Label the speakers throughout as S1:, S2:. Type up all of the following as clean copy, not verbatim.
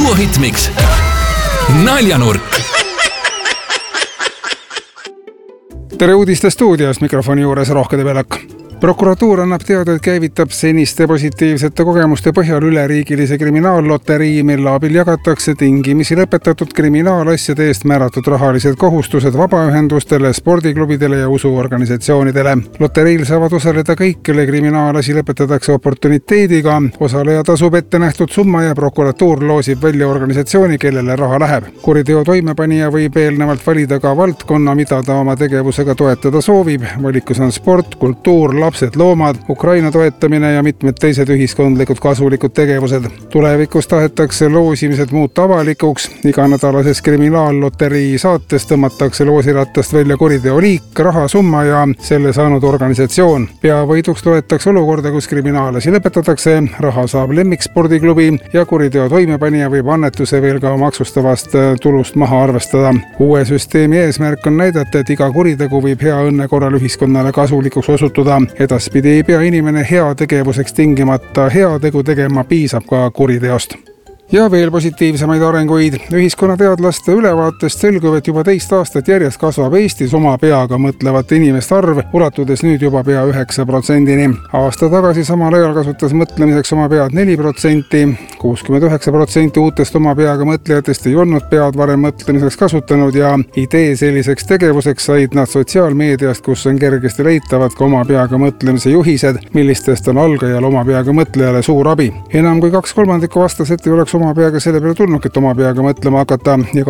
S1: Duo Hitmix Naljanurk.
S2: Tere uudiste stuudios, mikrofoni juures Rohke Debelak. Prokuratuur annab teada, et käivitab seniste positiivsete kogemuste põhjal üleriigilise kriminaalloterii, mille abil jagatakse tingimisi lõpetatud kriminaalasjade eest määratud rahalised kohustused vabaühendustele, spordiklubidele ja usuorganisatsioonidele. Loteriil saavad osaleda kõik, kelle kriminaalasi lõpetatakse oportuniteediga. Osaleja tasub ette nähtud summa ja prokuratuur loosib välja organisatsiooni, kellele raha läheb. Kuriteo toimepanija võib eelnevalt valida ka valdkonna, mida ta oma tegevusega toetada soovib. Valikus on sport, kultuur, lapsed, loomad, Ukraina toetamine ja mitmed teised ühiskondlikud kasulikud tegevused. Tulevikus tahetakse loosimised muuta avalikuks. Iganädalases kriminaalloterii saates tõmmatakse loosirattast välja kuriteo liik, rahasumma ja selle saanud organisatsioon. Peavõiduks loetakse olukorda, kus kriminaalasi lõpetatakse, raha saab lemmikspordiklubi ja kuriteo toimepanija võib annetuse veel ka maksustavast tulust maha arvestada. Uue süsteemi eesmärk on näidata, et iga kuritegu võib hea õnne korral ühiskonnale kasulikuks osutuda. Edaspidi ei pea inimene hea tegevuseks tingimata hea tegu tegema, piisab ka kuriteost. Ja veel positiivsemaid arenguid. Ühiskonnateadlaste ülevaatest selgub, et juba teist aastat järjest kasvab Eestis oma peaga mõtlevate inimeste arv, ulatudes nüüd juba pea 9%-ni. Aasta tagasi samal ajal kasutas mõtlemiseks oma pead 4%, 69% uutest oma peaga mõtlejatest ei olnud pead varem mõtlemiseks kasutanud ja idee selliseks tegevuseks said nad sotsiaalmeediast, kus on kergesti leitavad ka oma peaga mõtlemise juhised, millistest on algajal oma peaga mõtlejale suur abi. Enam kui 2/3 vastas, et ei oleks oma peaga selle peale tulnud, et oma peaga mõtlema hakata ja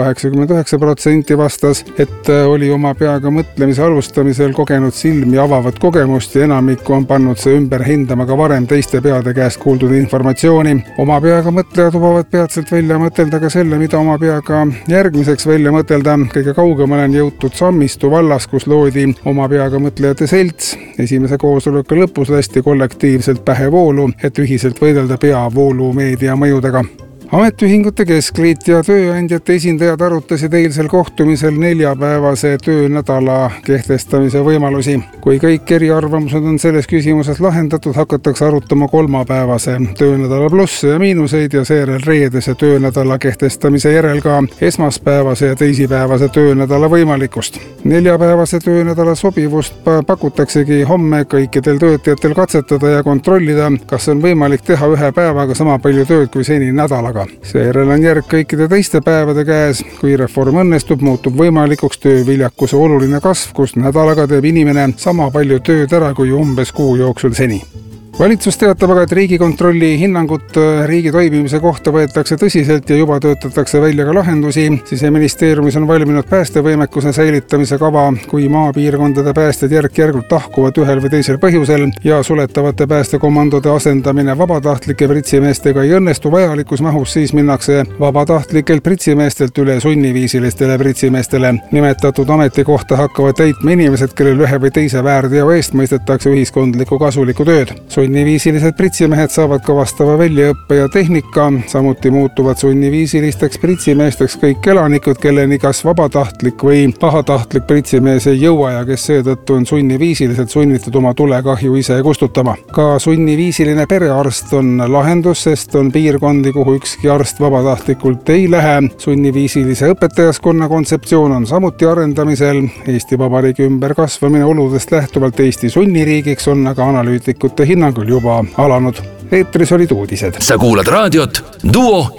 S2: 89% vastas, et oli oma peaga mõtlemise alustamisel kogenud silmi avavat kogemust ja enamikku on pannud see ümber hindama ka varem teiste peade käest kuuldud informatsiooni. Oma peaga mõtlejad lubavad peatselt välja mõtelda ka selle, mida oma peaga järgmiseks välja mõtelda. Kõige kaugemale on jõutud Sammistu vallas, kus loodi oma peaga mõtlejate selts. Esimese koosoleku lõpus lasti kollektiivselt pähe voolu, et ühiselt võidelda peavoolu meedia mõjudega. Ametiühingute Keskliit ja tööandjate esindajad arutasid eilsel kohtumisel 4-päevase töönädala kehtestamise võimalusi. Kui kõik eriarvamused on selles küsimuses lahendatud, hakatakse arutama 3-päevase töönädala plusse ja miinuseid ja seejärel reedese töönädala kehtestamise järel ka esmaspäevase ja teisipäevase töönädala võimalikkust. 4-päevase töönädala sobivust pakutaksegi homme kõikidel töötajatel katsetada ja kontrollida, kas on võimalik teha ühe päevaga sama palju tööd kui seni nädalaga. Seejärel on järg kõikide teiste päevade käes. Kui reform õnnestub, muutub võimalikuks tööviljakuse oluline kasv, kus nädalaga teeb inimene sama palju tööd ära kui umbes kuu jooksul seni. Valitsus teatab aga, et Riigikontrolli hinnangut riigi toimimise kohta võetakse tõsiselt ja juba töötatakse välja ka lahendusi. Siseministeeriumis on valminud päästevõimekuse säilitamise kava, kui maapiirkondade päästjad järk-järgult tahkuvad ühel või teisel põhjusel ja suletavate päästekomandode asendamine vabatahtlike pritsimeestega ei õnnestu vajalikus mahus, siis minnakse vabatahtlikelt pritsimeestelt üle sunniviisilistele pritsimeestele. Nimetatud ametikohta hakkavad täitma inimesed, kellel ühe või teise väärteo eest mõistetakse ühiskondlikku kasulikku tööd. Sunniviisilised pritsimehed saavad ka vastava väljaõppe ja tehnika, samuti muutuvad sunniviisilisteks pritsimeesteks kõik elanikud, kelleni kas vabatahtlik või pahatahtlik pritsimees ei jõua ja kes seetõttu on sunniviisiliselt sunnitud oma tulekahju ise kustutama. Ka sunniviisiline perearst on lahendus, sest on piirkondi, kuhu ükski arst vabatahtlikult ei lähe. Sunniviisilise õpetajaskonna kontseptsioon on samuti arendamisel. Eesti Vabariigi ümberkasvamine oludest lähtuvalt Eesti sunniriigiks on aga analüütikute hinnangul juba alanud. Eetris olid uudised.
S1: Sa kuulad raadiot Duo